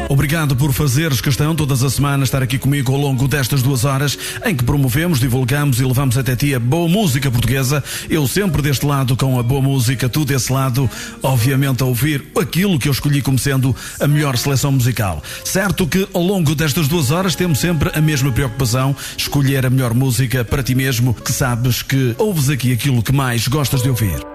Obrigado por fazeres questão todas as semanas estar aqui comigo ao longo destas 2 horas em que promovemos, divulgamos e levamos até ti a boa música portuguesa. Eu sempre deste lado com a boa música, tu desse lado, obviamente a ouvir aquilo que eu escolhi como sendo a melhor seleção musical. Certo que ao longo destas 2 horas temos sempre a mesma preocupação, escolher a melhor música para ti mesmo, que sabes que ouves aqui aquilo que mais gostas de ouvir.